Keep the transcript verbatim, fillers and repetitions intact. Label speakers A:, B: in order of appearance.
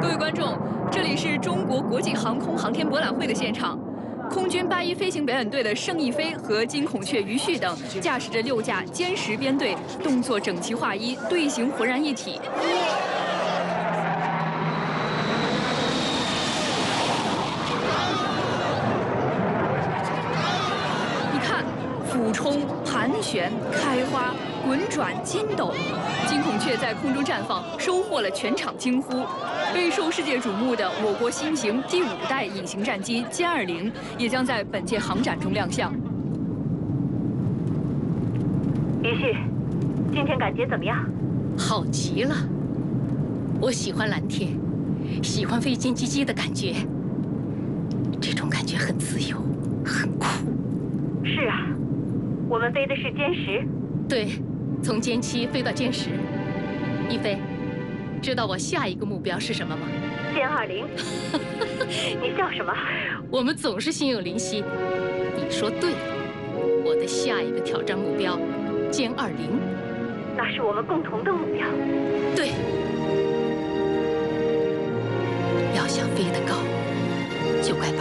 A: 各位观众，这里是中国国际航空航天博览会的现场。空军八一飞行表演队的盛翼飞和金孔雀于旭等驾驶着六架歼十编队，动作整齐划一，队形浑然一体。你看，俯冲、盘旋、开花、滚转、筋斗，金孔雀在空中绽放，收获了全场惊呼。备受世界瞩目的我国新型第五代隐形战机歼二零也将在本届航展中亮相。
B: 于旭，今天感觉怎么样？
C: 好极了！我喜欢蓝天，喜欢飞歼击机的感觉，这种感觉很自由，很酷。
B: 是啊，我们飞的是歼十。
C: 对，从歼七飞到歼十。一飞，知道我下一个目标是什么吗？
B: 歼二零。你笑什么？
C: 我们总是心有灵犀。你说对了，我的下一个挑战目标，歼二零。
B: 那是我们共同的目标。
C: 对。要想飞得高，就该